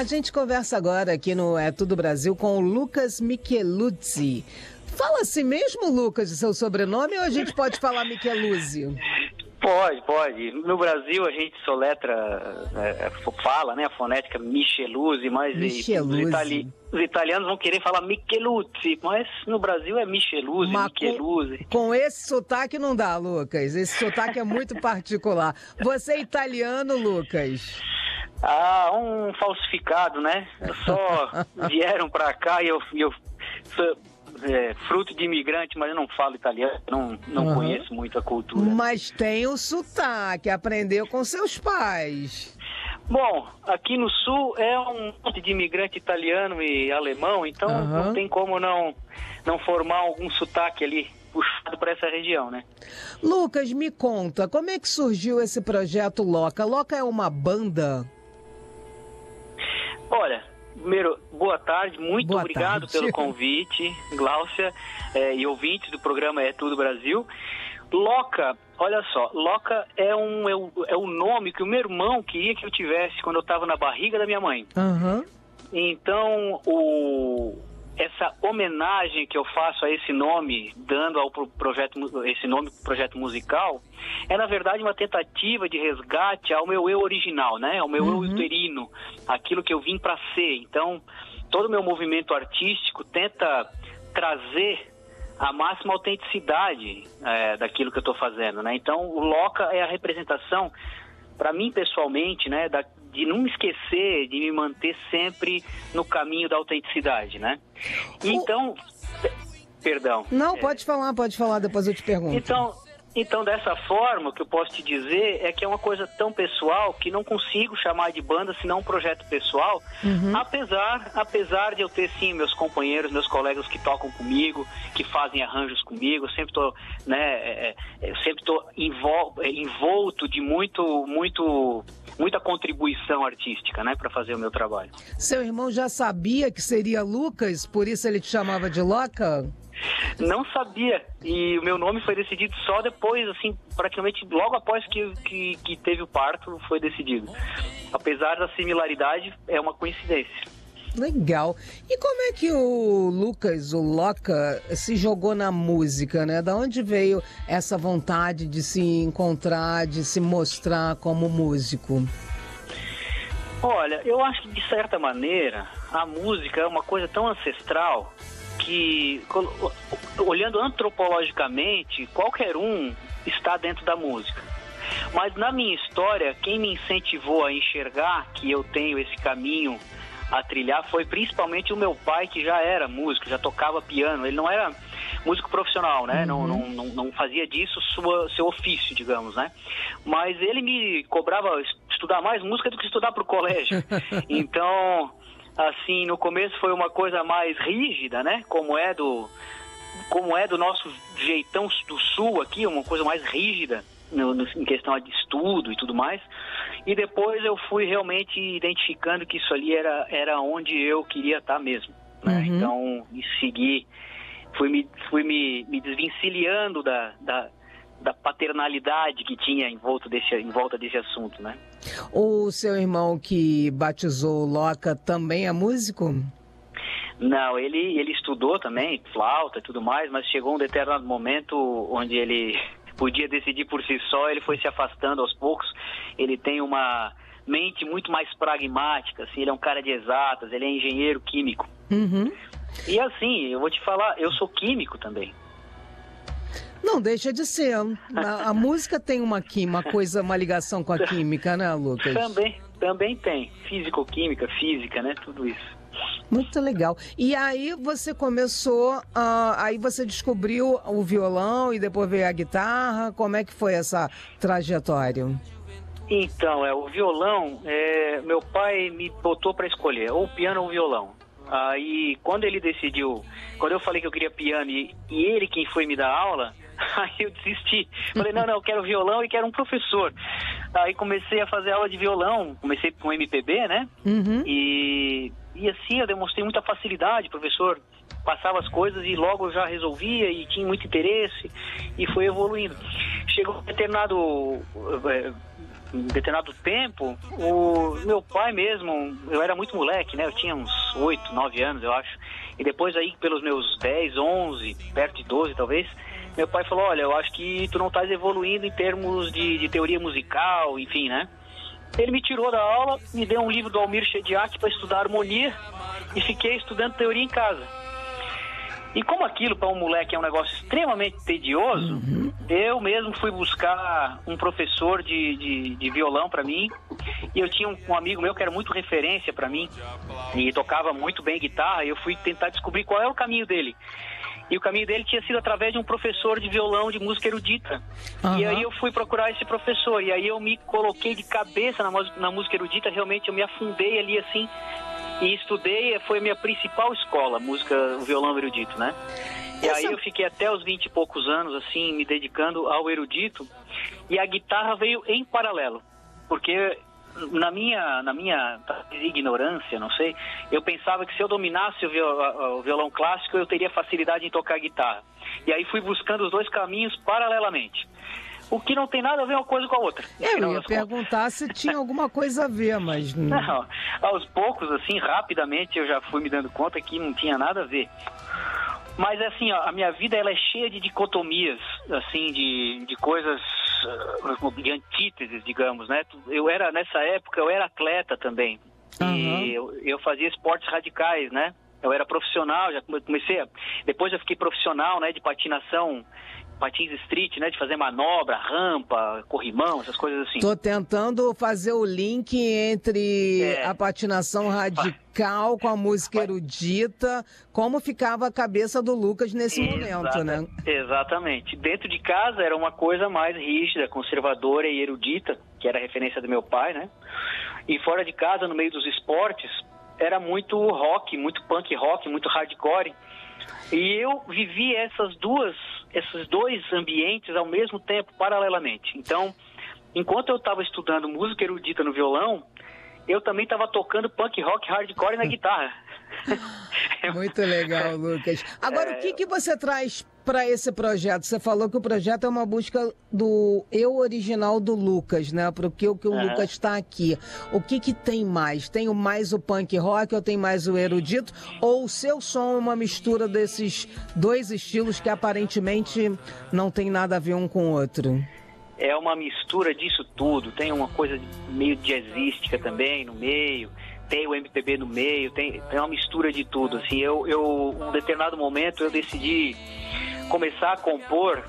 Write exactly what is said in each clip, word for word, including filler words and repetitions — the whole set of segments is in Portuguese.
A gente conversa agora aqui no É Tudo Brasil com o Lucas Micheluzzi. Fala assim mesmo, Lucas, o seu sobrenome, ou a gente pode falar Micheluzzi? Pode, pode. No Brasil a gente soletra, é, fala, né, a fonética Micheluzzi, mas Micheluzzi. Os, itali os italianos vão querer falar Micheluzzi, mas no Brasil é Micheluzzi, mas Micheluzzi. Com, com esse sotaque não dá, Lucas. Esse sotaque é muito particular. Você é italiano, Lucas? Ah, um falsificado, né? Só vieram pra cá e eu, eu sou é, fruto de imigrante, mas eu não falo italiano, não, não uhum. conheço muito a cultura. Mas tem o sotaque, aprendeu com seus pais. Bom, aqui no sul é um monte de imigrante italiano e alemão, então uhum. não tem como não, não formar algum sotaque ali puxado para essa região, né? Lucas, me conta, como é que surgiu esse projeto Loca? Loca é uma banda? Olha, primeiro, boa tarde, muito boa obrigado tarde. pelo convite, Gláucia, é, e ouvintes do programa É Tudo Brasil. Loca, olha só, Loca é um, é, um, é um nome que o meu irmão queria que eu tivesse quando eu estava na barriga da minha mãe. Uhum. Então, o... essa homenagem que eu faço a esse nome, dando ao projeto, esse nome pro projeto musical, é na verdade uma tentativa de resgate ao meu eu original, né? Ao meu uhum. eu uterino, aquilo que eu vim para ser. Então, todo o meu movimento artístico tenta trazer a máxima autenticidade é, daquilo que eu estou fazendo, né? Então, o Loca é a representação, para mim pessoalmente, né, da, de não me esquecer, de me manter sempre no caminho da autenticidade, né? E então, perdão. Não, é, pode falar, pode falar, depois eu te pergunto. Então, então, dessa forma, o que eu posso te dizer é que é uma coisa tão pessoal que não consigo chamar de banda senão um projeto pessoal, uhum. apesar, apesar de eu ter, sim, meus companheiros, meus colegas que tocam comigo, que fazem arranjos comigo, eu sempre estou, né, é, é, eu sempre estou envol, é, envolto de muito, muito, muita contribuição artística, né, para fazer o meu trabalho. Seu irmão já sabia que seria Lucas, por isso ele te chamava de Loca? Não sabia, e o meu nome foi decidido só depois, assim, praticamente logo após que, que, que teve o parto, foi decidido. Apesar da similaridade, é uma coincidência. Legal. E como é que o Lucas, o Loca, se jogou na música, né? Da onde veio essa vontade de se encontrar, de se mostrar como músico? Olha, eu acho que de certa maneira a música é uma coisa tão ancestral que, olhando antropologicamente, qualquer um está dentro da música. Mas na minha história, quem me incentivou a enxergar que eu tenho esse caminho a trilhar foi principalmente o meu pai, que já era músico, já tocava piano. Ele não era músico profissional, né? Uhum. Não, não, não, não fazia disso sua, seu ofício, digamos, né? Mas ele me cobrava estudar mais música do que estudar para o colégio. Então, assim, no começo foi uma coisa mais rígida, né? Como é do, como é do nosso jeitão do sul aqui, uma coisa mais rígida no, no, em questão de estudo e tudo mais. E depois eu fui realmente identificando que isso ali era, era onde eu queria estar mesmo, né? Uhum. Então, e seguir, fui me, fui me, me desvencilhando da, da, da paternalidade que tinha em volta desse, em volta desse assunto, né? O seu irmão que batizou o Loca também é músico? Não, ele, ele estudou também, flauta e tudo mais, mas chegou um determinado momento onde ele podia decidir por si só, ele foi se afastando aos poucos. Ele tem uma mente muito mais pragmática, assim, ele é um cara de exatas, ele é engenheiro químico. Uhum. E assim, eu vou te falar, eu sou químico também. Não deixa de ser. A, a música tem uma, uma coisa, uma ligação com a química, né, Lucas? Também, também tem. Físico-química, física, né? Tudo isso. Muito legal. E aí você começou, uh, aí você descobriu o violão e depois veio a guitarra. Como é que foi essa trajetória? Então, é, o violão, é, meu pai me botou para escolher, ou piano ou violão. Aí, quando ele decidiu, quando eu falei que eu queria piano e, e ele quem foi me dar aula, aí eu desisti. Falei, não, não, eu quero violão e quero um professor. Aí comecei a fazer aula de violão, comecei com M P B, né? Uhum. E, e assim, eu demonstrei muita facilidade, o professor passava as coisas e logo eu já resolvia e tinha muito interesse e foi evoluindo. Chegou um determinado em determinado tempo, o meu pai mesmo, eu era muito moleque, né? Eu tinha uns oito, nove anos, eu acho. E depois aí, pelos meus dez, onze, perto de doze talvez, meu pai falou, olha, eu acho que tu não estás evoluindo em termos de, de teoria musical, enfim, né? Ele me tirou da aula, me deu um livro do Almir Shediac para estudar harmonia e fiquei estudando teoria em casa. E como aquilo para um moleque é um negócio extremamente tedioso, uhum. eu mesmo fui buscar um professor de, de, de violão para mim. E eu tinha um, um amigo meu que era muito referência para mim e tocava muito bem guitarra. E eu fui tentar descobrir qual era o caminho dele. E o caminho dele tinha sido através de um professor de violão de música erudita. Uhum. E aí eu fui procurar esse professor. E aí eu me coloquei de cabeça na, na música erudita. Realmente eu me afundei ali assim. E estudei, foi a minha principal escola, música, o violão erudito, né? E Essa... aí eu fiquei até os vinte e poucos anos, assim, me dedicando ao erudito. E a guitarra veio em paralelo. Porque na minha, na minha ignorância, não sei, eu pensava que se eu dominasse o violão clássico, eu teria facilidade em tocar guitarra. E aí fui buscando os dois caminhos paralelamente. O que não tem nada a ver uma coisa com a outra. Eu ia perguntar se tinha alguma coisa a ver, mas... Não, aos poucos, assim, rapidamente, eu já fui me dando conta que não tinha nada a ver. Mas, assim, ó, a minha vida, ela é cheia de dicotomias, assim, de, de coisas, de antíteses, digamos, né? Eu era, nessa época, eu era atleta também. Uhum. E eu, eu fazia esportes radicais, né? Eu era profissional, já comecei a... Depois eu fiquei profissional, né, de patinação, patins street, né, de fazer manobra, rampa, corrimão, essas coisas assim. Tô tentando fazer o link entre é. a patinação radical com a música erudita, como ficava a cabeça do Lucas nesse Exata, momento, né? Exatamente. Dentro de casa era uma coisa mais rígida, conservadora e erudita, que era a referência do meu pai, né? E fora de casa, no meio dos esportes, era muito rock, muito punk rock, muito hardcore. E eu vivi essas duas, esses dois ambientes ao mesmo tempo, paralelamente. Então, enquanto eu estava estudando música erudita no violão, eu também estava tocando punk rock hardcore na guitarra. Muito legal, Lucas. Agora, é... o que, que você traz para esse projeto? Você falou que o projeto é uma busca do eu original do Lucas, né? Para o que o que o uhum. Lucas está aqui. O que que tem mais? Tem mais o punk rock ou tem mais o erudito? Ou o seu som é uma mistura desses dois estilos que aparentemente não tem nada a ver um com o outro? É uma mistura disso tudo. Tem uma coisa meio jazzística também no meio. Tem o M P B no meio, tem, tem uma mistura de tudo, assim, eu, eu, um determinado momento eu decidi começar a compor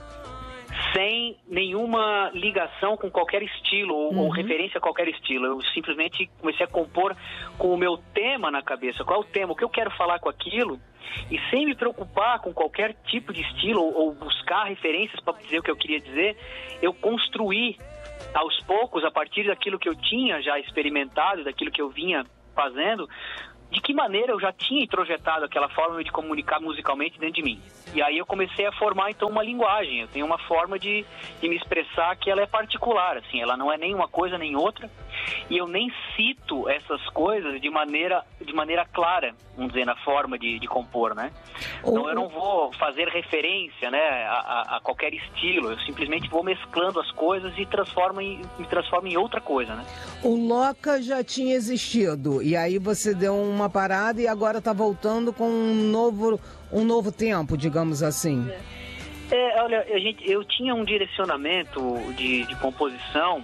sem nenhuma ligação com qualquer estilo ou, uhum. ou referência a qualquer estilo. Eu simplesmente comecei a compor com o meu tema na cabeça. Qual é o tema? O que eu quero falar com aquilo? E sem me preocupar com qualquer tipo de estilo ou, ou buscar referências para dizer o que eu queria dizer, eu construí aos poucos, a partir daquilo que eu tinha já experimentado, daquilo que eu vinha fazendo, de que maneira eu já tinha introjetado aquela forma de comunicar musicalmente dentro de mim. E aí eu comecei a formar, então, uma linguagem. Eu tenho uma forma de, de me expressar que ela é particular, assim, ela não é nem uma coisa nem outra, e eu nem cito essas coisas de maneira, de maneira clara, vamos dizer, na forma de, de compor, né? Então eu não vou fazer referência, né, a, a, a qualquer estilo, eu simplesmente vou mesclando as coisas e transformo em, me transformo em outra coisa, né? O Loca já tinha existido, e aí você deu uma parada e agora está voltando com um novo, um novo tempo, digamos assim. É, olha, a gente, eu tinha um direcionamento de, de composição,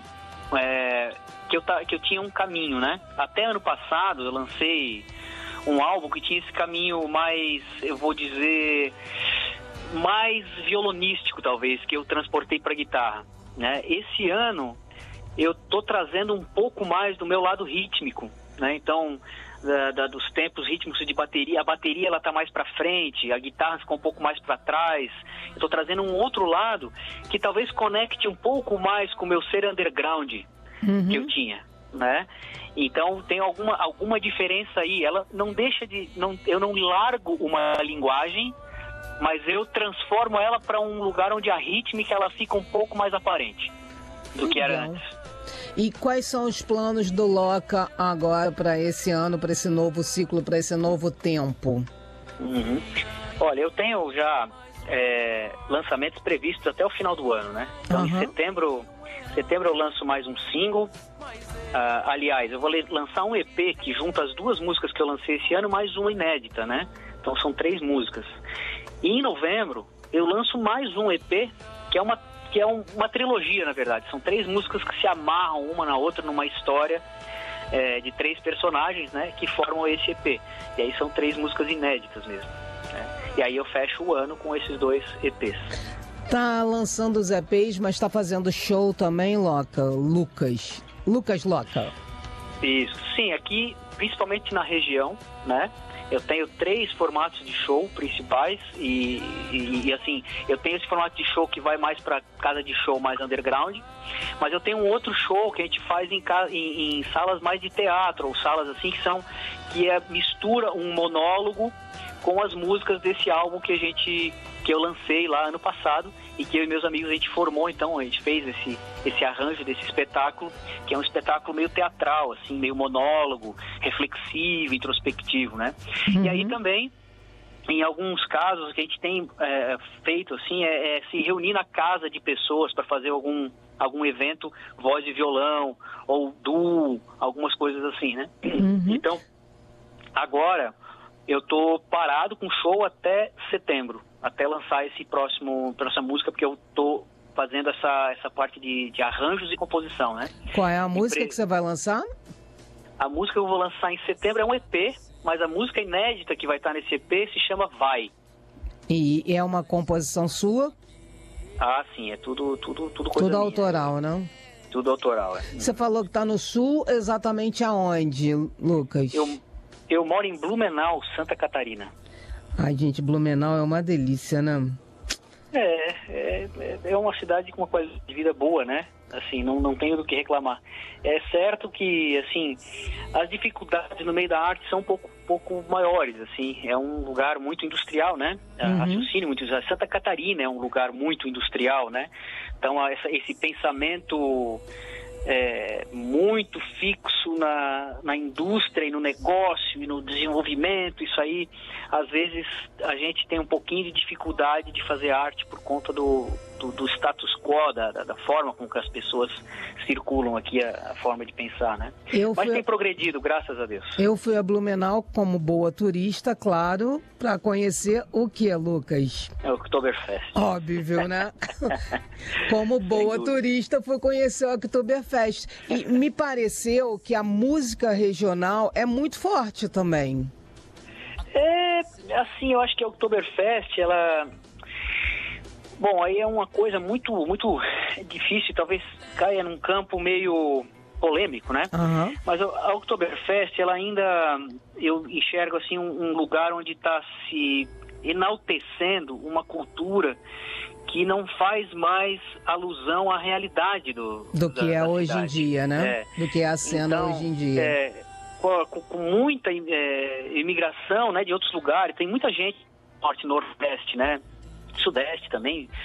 é, que, eu, que eu tinha um caminho, né? Até ano passado eu lancei um álbum que tinha esse caminho mais, eu vou dizer, mais violonístico talvez, que eu transportei para guitarra, né? Esse ano eu tô trazendo um pouco mais do meu lado rítmico, né? Então, da, da, dos tempos rítmicos de bateria, a bateria ela tá mais para frente, a guitarra ficou um pouco mais para trás. Eu tô trazendo um outro lado que talvez conecte um pouco mais com o meu ser underground uhum. que eu tinha, né? Então tem alguma, alguma diferença aí. Ela não deixa de, não, eu não largo uma linguagem, mas eu transformo ela para um lugar onde a rítmica ela fica um pouco mais aparente do que era antes. E quais são os planos do Loca agora para esse ano, para esse novo ciclo, para esse novo tempo? Uhum. Olha, eu tenho já é, lançamentos previstos até o final do ano, né? Então, uhum. em setembro, Setembro eu lanço mais um single. Uh, aliás, eu vou lançar um E P que junta as duas músicas que eu lancei esse ano, mais uma inédita, né? Então são três músicas. E em novembro eu lanço mais um E P, que é uma, que é um, uma trilogia, na verdade. São três músicas que se amarram uma na outra numa história é, de três personagens, né? Que formam esse E P. E aí são três músicas inéditas mesmo, né? E aí eu fecho o ano com esses dois E Ps. Tá lançando os E Ps, mas tá fazendo show também, Loca? Lucas. Lucas Loca. Isso. Sim, aqui, principalmente na região, né? Eu tenho três formatos de show principais e, e, e assim, eu tenho esse formato de show que vai mais para casa de show mais underground, mas eu tenho um outro show que a gente faz em, em, em salas mais de teatro, ou salas assim que são, que é mistura um monólogo com as músicas desse álbum que a gente, que eu lancei lá ano passado e que eu e meus amigos a gente formou, então a gente fez esse, esse arranjo desse espetáculo, que é um espetáculo meio teatral, assim, meio monólogo, reflexivo, introspectivo, né? Uhum. E aí também, em alguns casos que a gente tem é, feito, assim, é, é se reunir na casa de pessoas para fazer algum, algum evento, voz e violão, ou duo, algumas coisas assim, né? Uhum. Então, agora eu tô parado com show até setembro, até lançar esse próximo, próxima música, porque eu tô fazendo essa, essa parte de, de arranjos e composição, né? Qual é a música pre... que você vai lançar? A música que eu vou lançar em setembro é um E P, mas a música inédita que vai estar nesse E P se chama Vai. E é uma composição sua? Ah, sim, é tudo, tudo, tudo coisa Tudo minha, autoral, né? não? Tudo autoral, é. Você falou que tá no sul, exatamente aonde, Lucas? Eu, eu moro em Blumenau, Santa Catarina. Ai, gente, Blumenau é uma delícia, né? É, é, é uma cidade com uma qualidade de vida boa, né? Assim, não, não tenho do que reclamar. É certo que, assim, as dificuldades no meio da arte são um pouco, pouco maiores, assim. É um lugar muito industrial, né? Uhum. Raciocínio muito... Santa Catarina é um lugar muito industrial, né? Então, essa, esse pensamento... É, muito fixo na, na indústria e no negócio e no desenvolvimento, isso aí, às vezes a gente tem um pouquinho de dificuldade de fazer arte por conta do, do, do status quo, da, da, da forma com que as pessoas circulam aqui, a, a forma de pensar, né? Eu Mas fui... tem progredido, graças a Deus. Eu fui a Blumenau como boa turista, claro, para conhecer o que, Lucas? É o Oktoberfest. Óbvio, né? Como boa turista, fui conhecer o Oktoberfest. E me pareceu que a música regional é muito forte também. É, assim, eu acho que a Oktoberfest, ela... Bom, aí é uma coisa muito, muito difícil, talvez caia num campo meio polêmico, né? Uhum. Mas a Oktoberfest, ela ainda, eu enxergo assim um, um lugar onde está se enaltecendo uma cultura que não faz mais alusão à realidade do... Do que da, é da hoje cidade. em dia, né? É. Do que é a cena então, hoje em dia. É, com, com muita é, imigração, né, de outros lugares, tem muita gente norte, nordeste, né? Sudeste também,